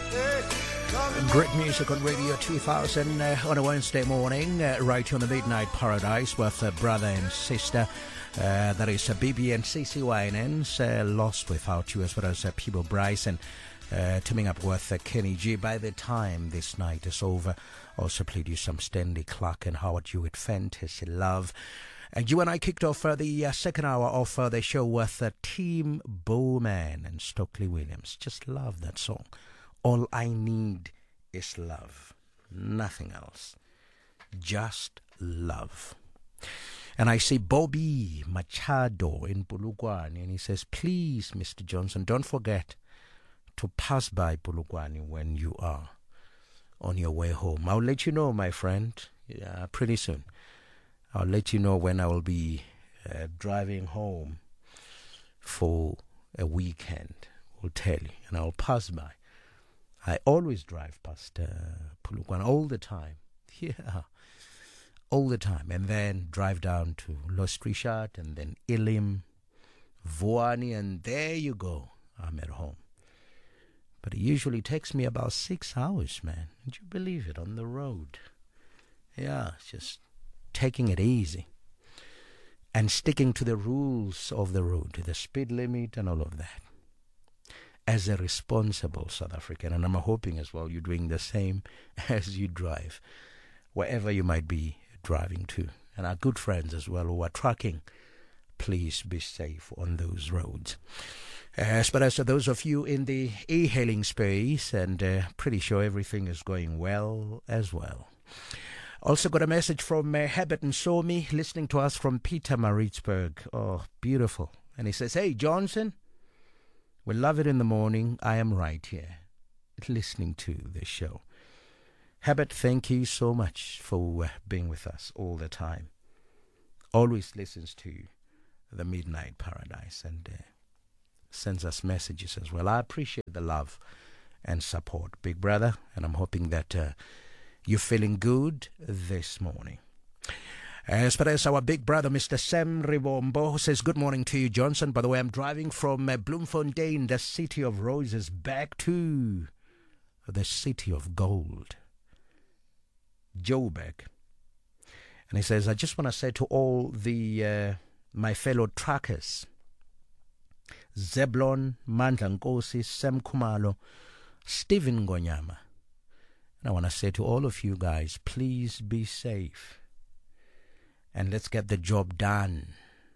Great music on Radio 2000 on a Wednesday morning, right here on the Midnight Paradise with brother and sister. That is BB and CC Winans, Lost Without You, as well as Peebo Bryson, teaming up with Kenny G. By the time this night is over, also played you some Stanley Clarke and Howard Hewitt, Fantasy Love. And you and I kicked off the second hour of the show with Team Bowman and Stokely Williams. Just love that song. All I need is love, nothing else, just love. And I see Bobby Machado in Polokwane, and he says, please, Mr. Johnson, don't forget to pass by Polokwane when you are on your way home. I'll let you know, my friend, pretty soon. I'll let you know when I will be driving home for a weekend. We'll tell you, and I'll pass by. I always drive past Polokwane all the time. Yeah, all the time. And then drive down to Los Richard and then Elim, Vuani, and there you go. I'm at home. But it usually takes me about 6 hours, man. Would you believe it, on the road? Yeah, it's just taking it easy. And sticking to the rules of the road, the speed limit and all of that. As a responsible South African, and I'm hoping as well you're doing the same as you drive, wherever you might be driving to. And our good friends as well who are trucking, please be safe on those roads. But as for those of you in the e-hailing space, and pretty sure everything is going well as well. Also got a message from Herbert and Somi, listening to us from Pietermaritzburg. Oh, beautiful. And he says, hey, Johnson, we love it in the morning. I am right here listening to the show. Herbert, thank you so much for being with us all the time. Always listens to the Midnight Paradise and sends us messages as well. I appreciate the love and support, big brother, and I'm hoping that you're feeling good this morning. As far as our big brother, Mr. Sam Ribombo, says, good morning to you, Johnson. By the way, I'm driving from Bloemfontein, the city of roses, back to the city of gold, Joburg. And he says, I just want to say to all the my fellow truckers, Zeblon, Mandla Nkosi, Sam Kumalo, Stephen Gonyama, and I want to say to all of you guys, please be safe. And let's get the job done.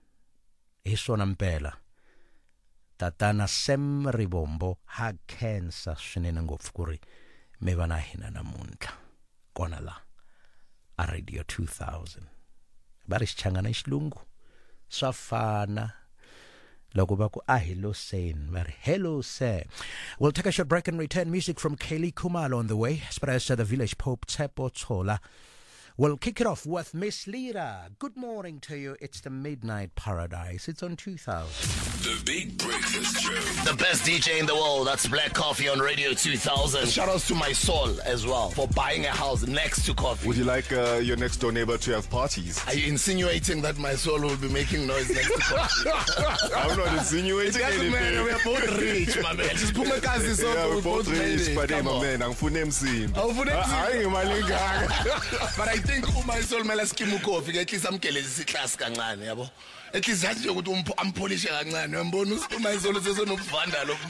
Isona mpela. Tatana Sam Ribombo ha cancer swinene ngopfu kuri mi va na hina namuntlha kona la a Radio 2000. Va ri xichangana i xilungu swa fana loko va ku a hello sen va ri hello sir. We'll take a short break and return. Music from Kaylee Kumalo on the way. As the village Pope Tsepo Tsola. We'll kick it off with Miss Lira. Good morning to you. It's the Midnight Paradise. It's on 2000. The Big Breakfast Show. The best DJ in the world. That's Black Coffee on Radio 2000. Shout outs to my soul as well for buying a house next to Coffee. Would you like your next door neighbor to have parties? Are you insinuating that my soul will be making noise next to Coffee? I'm not insinuating anything. Man, we're both rich, my man. Just put my cousin so yeah, we're both rich, but hey, my man, I'm full name scene. But I think my soul mela skimu coffee at least I'm kelezi class kancane yabo. At least hathi ukuthi ampolishe kancane uyambona my soul sesenokuvanda lo.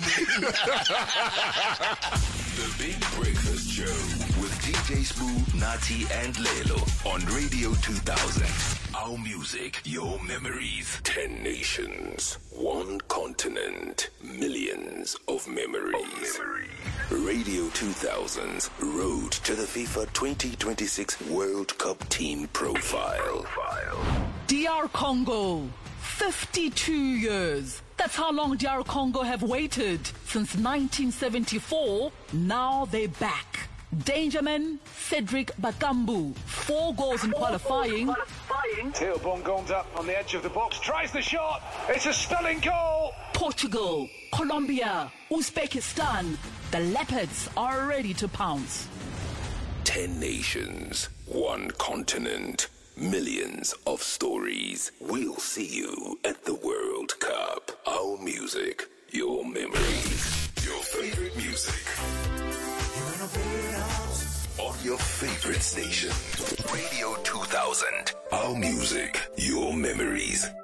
The Big Breakfast Show with DJ Smooth, Nati and Lelo on Radio 2000. Our music, your memories. 10 nations, 1 continent, millions of memories. Radio 2000's Road to the FIFA 2026 World Cup Team Profile. DR Congo, 52 years. That's how long DR Congo have waited. Since 1974, now they're back. Dangerman Cedric Bakambu, 4 goals in qualifying. Theo Bongon's up on the edge of the box, tries the shot. It's a stunning goal. Portugal, Colombia, Uzbekistan. The Leopards are ready to pounce. 10 nations, 1 continent, millions of stories. We'll see you at the World Cup. Our music, your memories, your favorite music. your favorite station. Radio 2000. Our music, your memories.